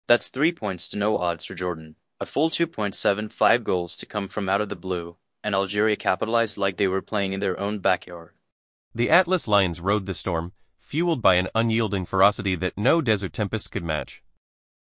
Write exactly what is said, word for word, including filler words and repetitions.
That's three points to no odds for Jordan. A full two point seven five goals to come from out of the blue, and Algeria capitalized like they were playing in their own backyard. The Atlas Lions rode the storm, fueled by an unyielding ferocity that no desert tempest could match.